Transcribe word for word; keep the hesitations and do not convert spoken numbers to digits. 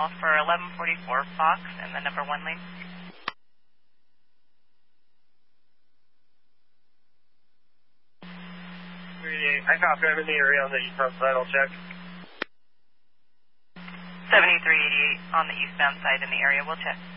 call for eleven forty-four Fox and the number one lane. I copy. I'm in the area on the eastbound side. I'll check. seventy-three eighty-eight on the eastbound side in the area. We'll check.